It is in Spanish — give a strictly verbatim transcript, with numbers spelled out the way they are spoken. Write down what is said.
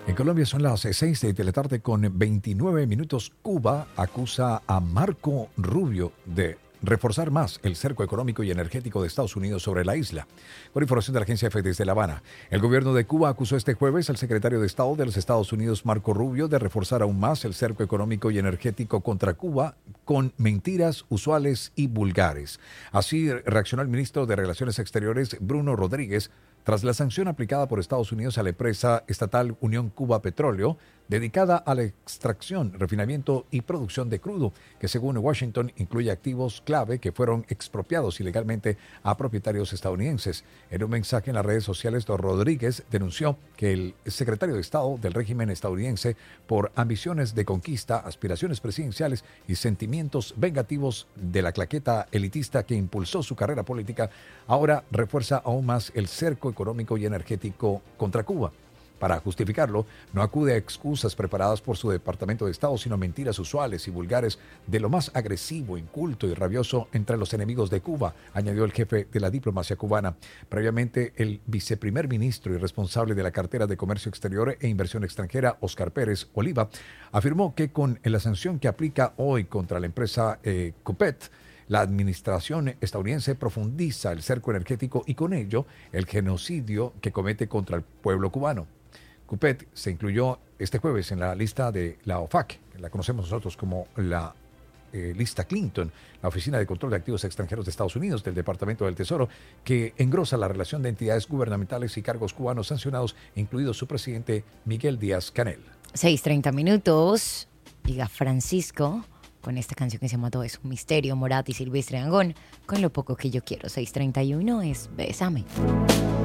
En Colombia son las seis de la tarde con veintinueve minutos. Cuba acusa a Marco Rubio de reforzar más el cerco económico y energético de Estados Unidos sobre la isla. Con información de la agencia F desde La Habana, el gobierno de Cuba acusó este jueves al secretario de Estado de los Estados Unidos, Marco Rubio, de reforzar aún más el cerco económico y energético contra Cuba con mentiras usuales y vulgares. Así reaccionó el ministro de Relaciones Exteriores, Bruno Rodríguez, tras la sanción aplicada por Estados Unidos a la empresa estatal Unión Cuba Petróleo, dedicada a la extracción, refinamiento y producción de crudo, que según Washington incluye activos clave que fueron expropiados ilegalmente a propietarios estadounidenses. En un mensaje en las redes sociales, don Rodríguez denunció que el secretario de Estado del régimen estadounidense, por ambiciones de conquista, aspiraciones presidenciales y sentimientos vengativos de la claqueta elitista que impulsó su carrera política, ahora refuerza aún más el cerco económico y energético contra Cuba. Para justificarlo, no acude a excusas preparadas por su Departamento de Estado, sino mentiras usuales y vulgares de lo más agresivo, inculto y rabioso entre los enemigos de Cuba, añadió el jefe de la diplomacia cubana. Previamente, el viceprimer ministro y responsable de la cartera de Comercio Exterior e Inversión Extranjera, Óscar Pérez Oliva, afirmó que con la sanción que aplica hoy contra la empresa eh, Cupet, la administración estadounidense profundiza el cerco energético y con ello el genocidio que comete contra el pueblo cubano. Cupet se incluyó este jueves en la lista de la O F A C, que la conocemos nosotros como la eh, lista Clinton, la Oficina de Control de Activos Extranjeros de Estados Unidos del Departamento del Tesoro, que engrosa la relación de entidades gubernamentales y cargos cubanos sancionados, incluido su presidente Miguel Díaz-Canel. seis treinta minutos, diga Francisco, con esta canción que se llama Todo es un misterio, Morat y Silvestre Dangond, con Lo poco que yo quiero. Seis treinta y uno es Bésame.